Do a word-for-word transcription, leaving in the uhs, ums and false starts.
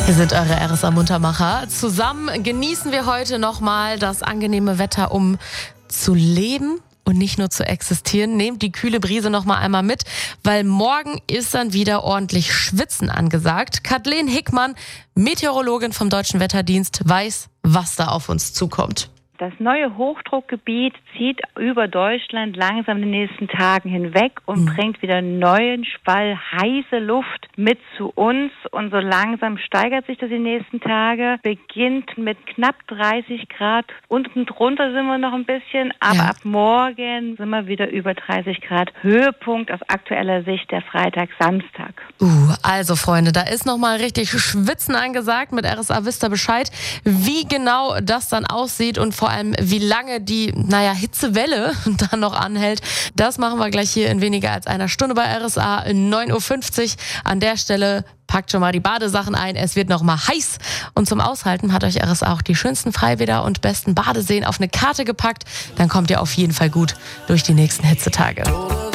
Hier sind eure R S A-Muntermacher. Zusammen genießen wir heute nochmal das angenehme Wetter, um zu leben und nicht nur zu existieren. Nehmt die kühle Brise nochmal einmal mit, weil morgen ist dann wieder ordentlich Schwitzen angesagt. Kathleen Hickmann, Meteorologin vom Deutschen Wetterdienst, weiß, was da auf uns zukommt. Das neue Hochdruckgebiet zieht über Deutschland langsam in den nächsten Tagen hinweg und mhm. bringt wieder neuen Schwall heiße Luft mit zu uns. Und so langsam steigert sich das die nächsten Tage. Beginnt mit knapp dreißig Grad. Unten drunter sind wir noch ein bisschen. Aber ja. ab morgen sind wir wieder über dreißig Grad. Höhepunkt aus aktueller Sicht der Freitag, Samstag. Uh, also Freunde, da ist nochmal richtig Schwitzen angesagt. Mit R S A wisst ihr Bescheid, wie genau das dann aussieht und vor allem, wie lange die, naja, Hitzewelle dann noch anhält. Das machen wir gleich hier in weniger als einer Stunde bei R S A neun Uhr fünfzig. An der Stelle packt schon mal die Badesachen ein. Es wird noch mal heiß. Und zum Aushalten hat euch R S A auch die schönsten Freibäder und besten Badeseen auf eine Karte gepackt. Dann kommt ihr auf jeden Fall gut durch die nächsten Hitzetage.